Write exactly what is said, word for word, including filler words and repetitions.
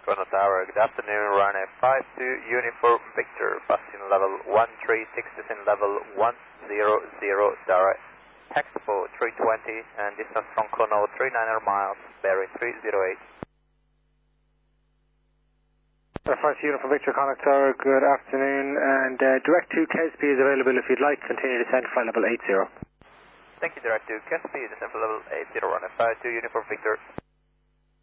Toronto Tower, good afternoon, runway five two, Uniform Victor, passing level one three six, descend level one zero zero, direct taxiable three twenty, and distance from Kono three niner miles, bearing three zero eight. five two Uniform Victor, Connaught Tower, good afternoon, and uh, direct to Kesby is available if you'd like, continue descent flight level eight zero. Thank you, direct to Kesby, descent for level eight zero, runway five two, Uniform Victor.